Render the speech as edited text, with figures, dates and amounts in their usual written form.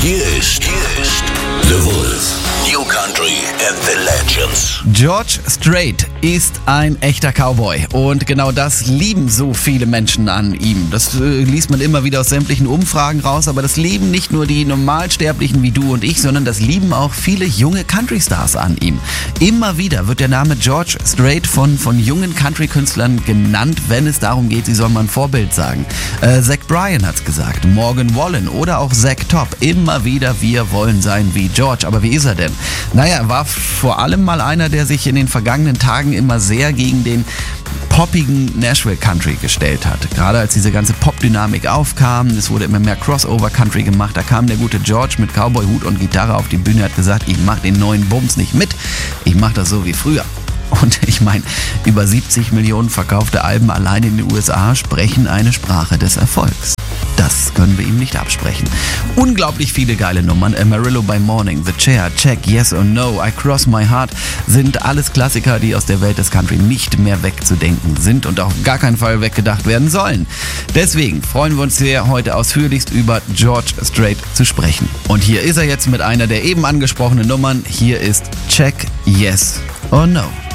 Hier ist The Wolf. New Country and the Legends. George Strait ist ein echter Cowboy und genau das lieben so viele Menschen an ihm. Das liest man immer wieder aus sämtlichen Umfragen raus, aber das lieben nicht nur die Normalsterblichen wie du und ich, sondern das lieben auch viele junge Country-Stars an ihm. Immer wieder wird der Name George Strait von jungen Country-Künstlern genannt, wenn es darum geht, sie sollen mal ein Vorbild sagen. Zach Bryan hat's gesagt, Morgan Wallen oder auch Zach Top. Immer wieder, wir wollen sein wie George. Aber wie ist er denn? Naja, er war vor allem mal einer, der sich in den vergangenen Tagen immer sehr gegen den poppigen Nashville Country gestellt hat. Gerade als diese ganze Pop-Dynamik aufkam, es wurde immer mehr Crossover-Country gemacht, da kam der gute George mit Cowboy-Hut und Gitarre auf die Bühne, hat gesagt, ich mach den neuen Bums nicht mit, ich mach das so wie früher. Und ich meine, über 70 Millionen verkaufte Alben allein in den USA sprechen eine Sprache des Erfolgs. Das können wir ihm nicht absprechen. Unglaublich viele geile Nummern. Amarillo by Morning, The Chair, Check, Yes or No, I Cross My Heart sind alles Klassiker, die aus der Welt des Country nicht mehr wegzudenken sind und auf gar keinen Fall weggedacht werden sollen. Deswegen freuen wir uns sehr, heute ausführlichst über George Strait zu sprechen. Und hier ist er jetzt mit einer der eben angesprochenen Nummern. Hier ist Check, Yes or No.